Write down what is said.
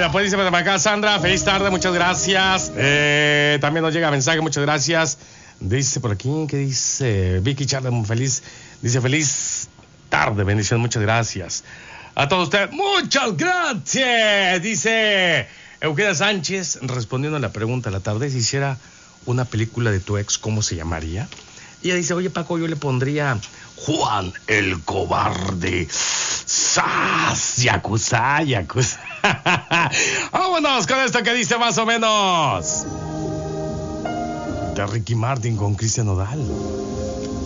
Bueno, pues dice por acá Sandra, feliz tarde, muchas gracias. También nos llega mensaje, muchas gracias. Dice por aquí, ¿qué dice? Vicky Charles, feliz tarde, bendición, muchas gracias. A todos ustedes, muchas gracias. Dice Eugenia Sánchez, respondiendo a la pregunta de la tarde, si hiciera una película de tu ex, ¿cómo se llamaría? Y ella dice, oye Paco, yo le pondría Juan el Cobarde. ¡Sas! Yakuza. Vámonos con esto que dice más o menos de Ricky Martin con Cristian Nodal.